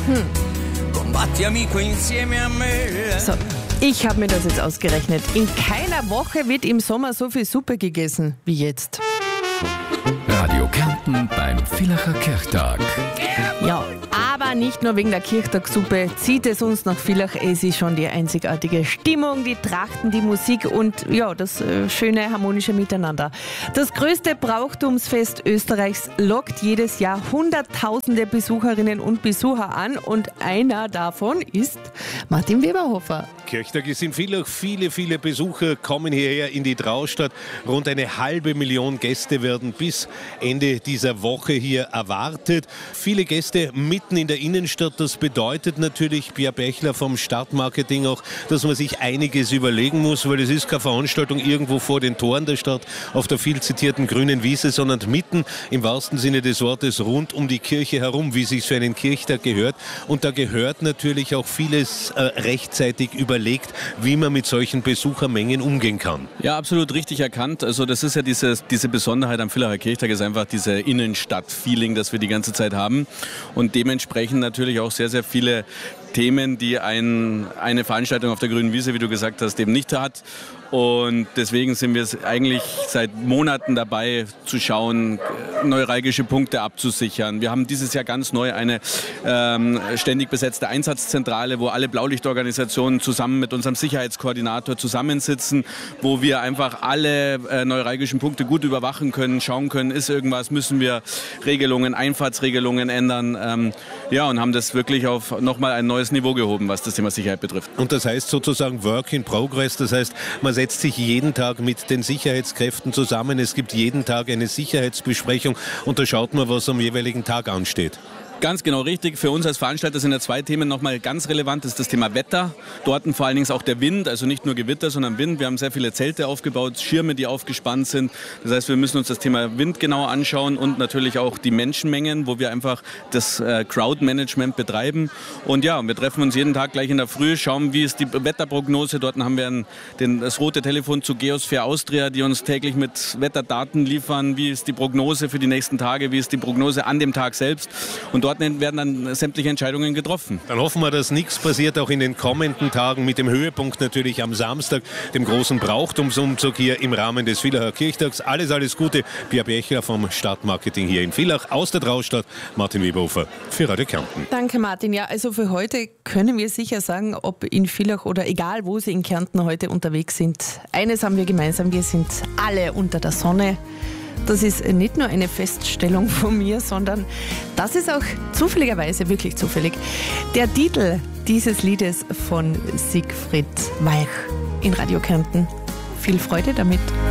Combatti amico insieme a me. So, ich habe mir das jetzt ausgerechnet. In keiner Woche wird im Sommer so viel Suppe gegessen wie jetzt. Radio Kärnten beim Villacher Kirchtag. Ja, aber nicht nur wegen der Kirchtagssuppe zieht es uns nach Villach. Es ist schon die einzigartige Stimmung, die Trachten, die Musik und ja, das schöne harmonische Miteinander. Das größte Brauchtumsfest Österreichs lockt jedes Jahr Hunderttausende Besucherinnen und Besucher an und einer davon ist Martin Weberhofer. Kirchtag ist in Villach. Viele Besucher kommen hierher in die Traustadt. Rund 500.000 Gäste werden bis Ende dieser Woche hier erwartet. Viele Gäste mitten in der Innenstadt. Das bedeutet natürlich, Pierre Bechler vom Stadtmarketing auch, dass man sich einiges überlegen muss, weil es ist keine Veranstaltung irgendwo vor den Toren der Stadt auf der viel zitierten grünen Wiese, sondern mitten im wahrsten Sinne des Wortes rund um die Kirche herum, wie es sich für einen Kirchtag gehört. Und da gehört natürlich auch vieles rechtzeitig überlegt, wie man mit solchen Besuchermengen umgehen kann. Ja, absolut richtig erkannt. Also das ist ja diese Besonderheit am Villacher Kirchtag, ist einfach diese Innenstadt-Feeling, das wir die ganze Zeit haben. Und dementsprechend natürlich auch sehr viele Themen, die eine Veranstaltung auf der grünen Wiese, wie du gesagt hast, eben nicht hat. Und deswegen sind wir eigentlich seit Monaten dabei zu schauen, neuralgische Punkte abzusichern. Wir haben dieses Jahr ganz neu eine ständig besetzte Einsatzzentrale, wo alle Blaulichtorganisationen zusammen mit unserem Sicherheitskoordinator zusammensitzen, wo wir einfach alle neuralgischen Punkte gut überwachen können, schauen können, ist irgendwas, müssen wir Regelungen, Einfahrtsregelungen ändern. Ja, und haben das wirklich auf nochmal ein neues Niveau gehoben, was das Thema Sicherheit betrifft. Und das heißt sozusagen Work in Progress, das heißt, man setzt sich jeden Tag mit den Sicherheitskräften zusammen, es gibt jeden Tag eine Sicherheitsbesprechung und da schaut man, was am jeweiligen Tag ansteht. Ganz genau richtig. Für uns als Veranstalter sind ja zwei Themen nochmal ganz relevant. Das ist das Thema Wetter. Dort vor allen Dingen auch der Wind, also nicht nur Gewitter, sondern Wind. Wir haben sehr viele Zelte aufgebaut, Schirme, die aufgespannt sind. Das heißt, wir müssen uns das Thema Wind genauer anschauen und natürlich auch die Menschenmengen, wo wir einfach das Crowdmanagement betreiben. Und ja, wir treffen uns jeden Tag gleich in der Früh, schauen, wie ist die Wetterprognose. Dort haben wir das rote Telefon zu Geosphere Austria, die uns täglich mit Wetterdaten liefern. Wie ist die Prognose für die nächsten Tage? Wie ist die Prognose an dem Tag selbst? Und dort werden dann sämtliche Entscheidungen getroffen. Dann hoffen wir, dass nichts passiert, auch in den kommenden Tagen mit dem Höhepunkt natürlich am Samstag, dem großen Brauchtumsumzug hier im Rahmen des Villacher Kirchtags. Alles Gute. Pierre Bechler vom Stadtmarketing hier in Villach. Aus der Traustadt, Martin Weberhofer für Radio Kärnten. Danke Martin. Ja, also für heute können wir sicher sagen, ob in Villach oder egal wo Sie in Kärnten heute unterwegs sind. Eines haben wir gemeinsam, wir sind alle unter der Sonne. Das ist nicht nur eine Feststellung von mir, sondern das ist auch zufälligerweise, wirklich zufällig, der Titel dieses Liedes von Siegfried Weich in Radio Kärnten. Viel Freude damit.